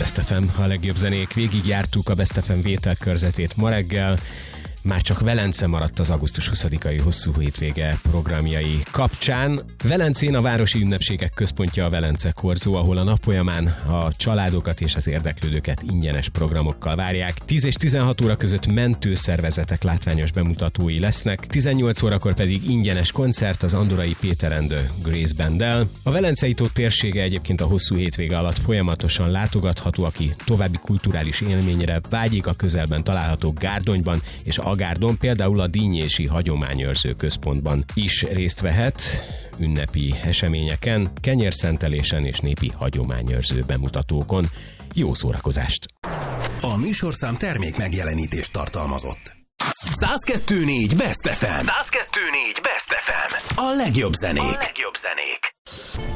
Best FM, a legjobb zenék. Végigjártuk a Best FM vételkörzetét ma reggel. Már csak Velence maradt az augusztus 20-ai hosszú hétvége programjai kapcsán. Velencén a városi ünnepségek központja a Velence Korzó, ahol a nap folyamán a családokat és az érdeklődőket ingyenes programokkal várják. 10 és 16 óra között mentőszervezetek látványos bemutatói lesznek, 18 órakor pedig ingyenes koncert az andorai Péter and the Grace Banddel. A Velencei tó térsége egyébként a hosszú hétvége alatt folyamatosan látogatható, aki további kulturális élményre vágyik, a közelben található Gárdonyban és Agárdon, például a Dínyési Hagyományőrző Központban is részt vehet ünnepi eseményeken, kenyérszentelésen és népi hagyományőrző bemutatókon. Jó szórakozást! A műsorszám termék megjelenítést tartalmazott. 102.4 Best FM. 102.4 Best FM. A legjobb zenék.